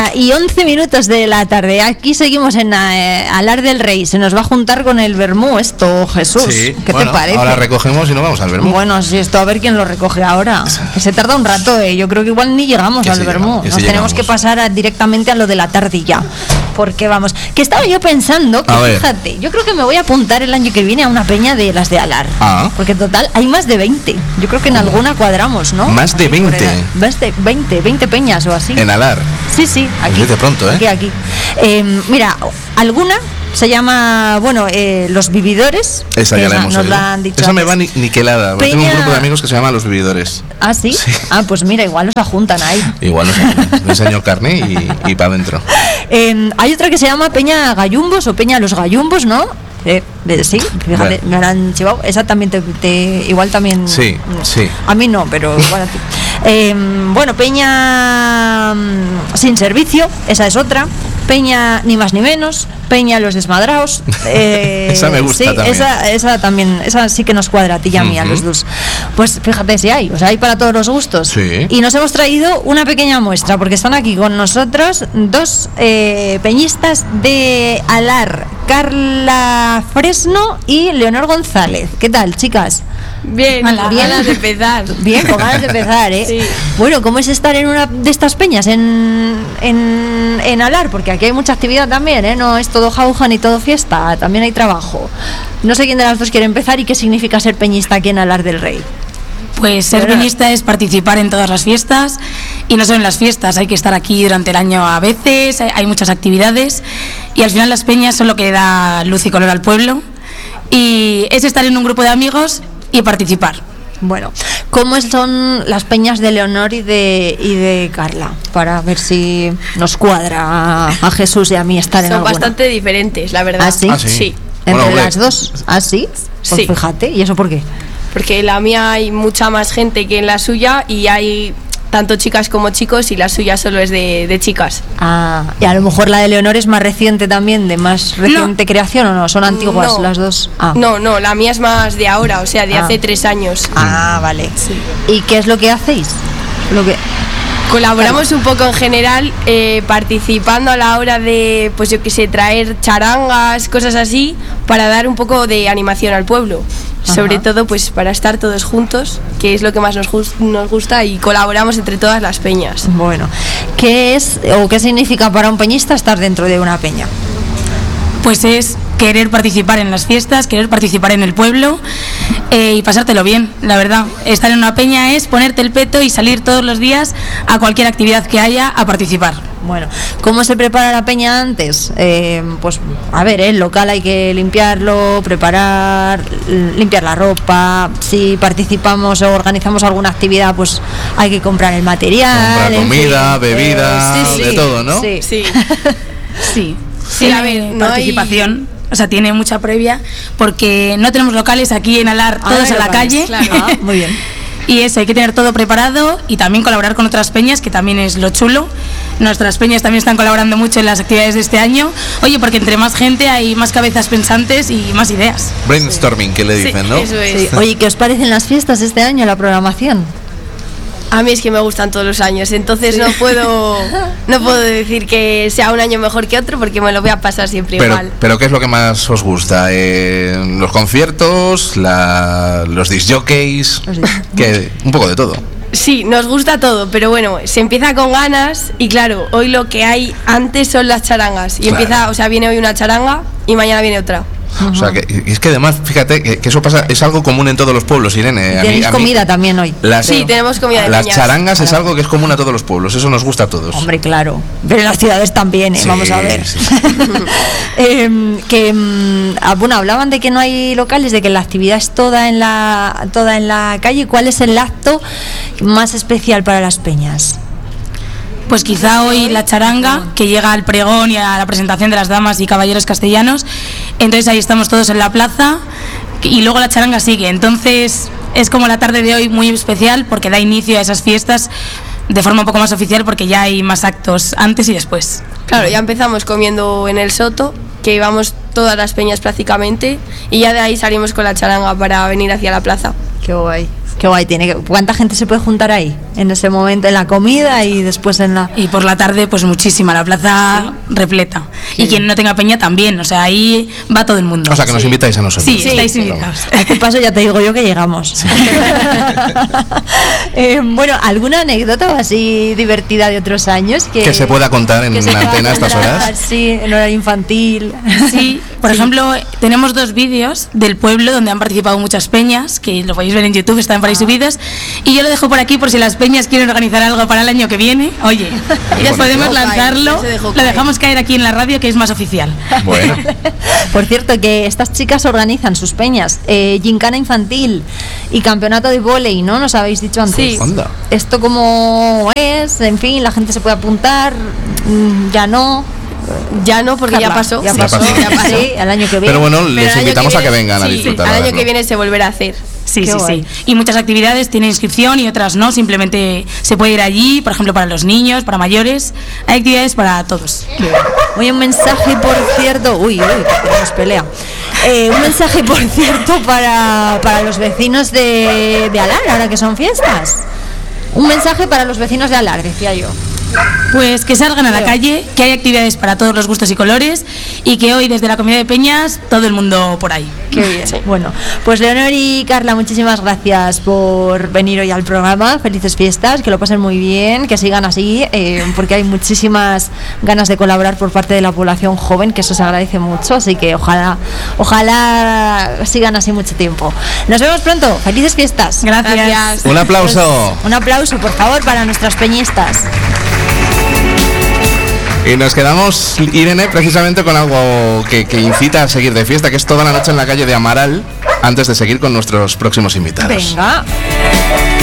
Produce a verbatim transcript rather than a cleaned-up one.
una y once minutos de la tarde. Aquí seguimos en eh, Alar del Rey. Se nos va a juntar con el vermú esto, Jesús. Sí, ¿Qué bueno, te parece? Ahora recogemos y no vamos al vermú. Bueno, si esto a ver quién lo recoge ahora. Que se tarda un rato, eh. Yo creo que igual ni llegamos que al sí vermú. llegamos, que Nos sí tenemos llegamos. que pasar a, directamente a lo de la tarde ya. Porque vamos, que estaba yo pensando que A ver. fíjate, yo creo que me voy a apuntar el año que viene a una peña de las de Alar. Ah. Porque total hay más de veinte. Yo creo que en alguna cuadramos, ¿no? Más de Por veinte. edad. Más de veinte, veinte peñas o así. En Alar. Sí, sí, aquí. Pues vete pronto, ¿eh? Aquí, aquí. Eh, mira, alguna se llama, bueno, eh, Los Vividores. Esa que ya la esa hemos nos oído. la han dicho Esa me antes. va ni- niquelada. porque Tengo un Peña- grupo de amigos que se llama Los Vividores. ¿Ah, sí? Sí. Ah, pues mira, igual los ajuntan ahí. Igual no sé. Le enseño carne y, y para adentro. Eh, hay otra que se llama Peña Gallumbos o Peña Los Gallumbos, ¿no? Eh, eh, sí, fíjate, Bueno. me han chivado. Esa también te, te- igual también. Sí, sí. A mí no, pero igual a ti. Eh, bueno, Peña mm, Sin Servicio, esa es otra. Peña Ni Más Ni Menos, Peña Los Desmadraos. eh, Esa me gusta sí, también. Esa, esa también, esa sí que nos cuadra a ti y a mí, a Ujú. los dos. Pues fíjate si hay, o sea, hay para todos los gustos. Sí. Y nos hemos traído una pequeña muestra, porque están aquí con nosotros dos eh, peñistas de Alar, Carla Fresno y Leonor González. ¿Qué tal, chicas? Bien, Hola. bien ganas de empezar. Bien, con ganas de empezar, ¿eh? Sí. Bueno, ¿cómo es estar en una de estas peñas en, en, en Alar? Porque aquí hay mucha actividad también, ¿eh? No es todo jauja ni todo fiesta, también hay trabajo. No sé quién de las dos quiere empezar y qué significa ser peñista aquí en Alar del Rey. Pues ser ¿Verdad? peñista es participar en todas las fiestas y no solo en las fiestas, hay que estar aquí durante el año a veces, hay, hay muchas actividades y al final las peñas son lo que da luz y color al pueblo y es estar en un grupo de amigos y participar. Bueno, ¿cómo son las peñas de Leonor y de, y de Carla? Para ver si nos cuadra a, a Jesús y a mí estar en Son alguna. bastante diferentes, la verdad. ¿Ah, sí? Ah, sí. Sí, ¿Entre Bueno, hombre. las dos? ¿Ah, sí? Pues Sí. fíjate, ¿y eso por qué? porque en la mía hay mucha más gente que en la suya y hay tanto chicas como chicos y la suya solo es de, de chicas. Ah, y a lo mejor la de Leonor es más reciente también, de más reciente creación, ¿o no? ¿Son antiguas No. las dos? Ah. No, no, la mía es más de ahora, o sea, de Ah. hace tres años. Ah, vale. ¿Y qué es lo que hacéis? Lo que... Colaboramos un poco en general, eh, participando a la hora de, pues yo que sé, traer charangas, cosas así, para dar un poco de animación al pueblo. Ajá. Sobre todo, pues para estar todos juntos, que es lo que más nos, gus- nos gusta, y colaboramos entre todas las peñas. Bueno, ¿qué es o qué significa para un peñista estar dentro de una peña? Pues es querer participar en las fiestas, querer participar en el pueblo eh, y pasártelo bien, la verdad. Estar en una peña es ponerte el peto y salir todos los días a cualquier actividad que haya a participar. Bueno, ¿cómo se prepara la peña antes? Eh, pues, a ver, ¿eh? el local hay que limpiarlo, preparar, l- limpiar la ropa. Si participamos o organizamos alguna actividad, pues hay que comprar el material. Comprar en comida, fin. bebida, Eh, sí, de sí, todo, ¿no? Sí. Sí. Sí, Sí, tiene a ver, no hay- participación, o sea, tiene mucha previa, porque no tenemos locales aquí en Alar, Ah, todos no hay a la locales, calle. claro. Ah, muy bien. Y eso, hay que tener todo preparado y también colaborar con otras peñas, que también es lo chulo. Nuestras peñas también están colaborando mucho en las actividades de este año. Oye, porque entre más gente hay más cabezas pensantes y más ideas. Brainstorming, que le Sí, dicen, ¿no? eso es. Sí. Oye, ¿qué os parecen las fiestas este año, la programación? A mí es que me gustan todos los años, entonces no puedo no puedo decir que sea un año mejor que otro porque me lo voy a pasar siempre Pero, igual. pero ¿qué es lo que más os gusta? Eh, ¿Los conciertos? La, ¿Los disc jockeys? Los disc- Que, un poco de todo. Sí, nos gusta todo, pero bueno, se empieza con ganas y claro, hoy lo que hay antes son las charangas y Claro. empieza, o sea, viene hoy una charanga y mañana viene otra. O sea, que, y es que además, fíjate, que, que eso pasa, es algo común en todos los pueblos, Irene. A mí- Tenéis a mí- comida también hoy. Las, Sí, tenemos comida de Las peñas. charangas es Ah. algo que es común a todos los pueblos, eso nos gusta a todos. Hombre, claro. Pero en las ciudades también, ¿eh? Sí, Vamos a ver. sí. Em, que em, ah, bueno, hablaban de que no hay locales, de que la actividad es toda en la toda en la calle. ¿Cuál es el acto más especial para las peñas? Pues quizá hoy la charanga, que llega al pregón y a la presentación de las damas y caballeros castellanos. Entonces ahí estamos todos en la plaza y luego la charanga sigue. Entonces es como la tarde de hoy muy especial porque da inicio a esas fiestas de forma un poco más oficial porque ya hay más actos antes y después. Claro, ya empezamos comiendo en el Soto, que íbamos todas las peñas prácticamente, y ya de ahí salimos con la charanga para venir hacia la plaza. Qué guay. Qué guay, tiene que, ¿cuánta gente se puede juntar ahí? En ese momento, en la comida y después en la... Y por la tarde, pues muchísima, la plaza ¿sí? repleta. Qué y quien bien. No tenga peña también, o sea, ahí va todo el mundo. O sea, que nos sí. invitáis a nosotros. Sí, sí estáis sí. invitados. A tu paso ya te digo yo que llegamos. Sí. eh, bueno, ¿alguna anécdota así divertida de otros años? Que, que se pueda contar en la antena a estas horas. Sí, en horario infantil. Sí, por sí. ejemplo, tenemos dos vídeos del pueblo donde han participado muchas peñas, que lo podéis ver en YouTube, están por ahí subidos, y yo lo dejo por aquí por si las peñas quieren organizar algo para el año que viene. Oye, ya podemos lanzarlo, lo dejamos caer aquí en la radio, que es más oficial. Bueno. Por cierto, que estas chicas organizan sus peñas, eh, gincana infantil y campeonato de vóley, ¿no? Nos habéis dicho antes. Sí. Anda. Esto cómo es, en fin, la gente se puede apuntar, ya no... Ya no, porque Carla, ya pasó. Ya Ya pasó, pasó. ya pasó. Sí, al año que viene. Pero bueno, Pero les el año invitamos que a que viene, vengan a sí, disfrutar. al de año verlo. que viene se volverá a hacer. Sí, Qué sí, guay. sí. Y muchas actividades tienen inscripción y otras no, simplemente se puede ir allí, por ejemplo, para los niños, para mayores. Hay actividades para todos. Oye, un mensaje, por cierto... Uy, uy, que tenemos pelea. Eh, un mensaje, por cierto, para, para los vecinos de, de Alar, ahora que son fiestas. Un mensaje para los vecinos de Alar, decía yo. Pues que salgan a la calle, que hay actividades para todos los gustos y colores y que hoy desde la Comunidad de Peñas todo el mundo por ahí. Qué bien. Sí. Bueno, pues Leonor y Carla, muchísimas gracias por venir hoy al programa. Felices fiestas, que lo pasen muy bien, que sigan así, eh, porque hay muchísimas ganas de colaborar por parte de la población joven, que eso se agradece mucho, así que ojalá, ojalá sigan así mucho tiempo. Nos vemos pronto. Felices fiestas. Gracias. Gracias. Un aplauso. Pues, un aplauso, por favor, para nuestras peñistas. Y nos quedamos, Irene, precisamente con algo que, que incita a seguir de fiesta, que es toda la noche en la calle de Amaral, antes de seguir con nuestros próximos invitados. Venga.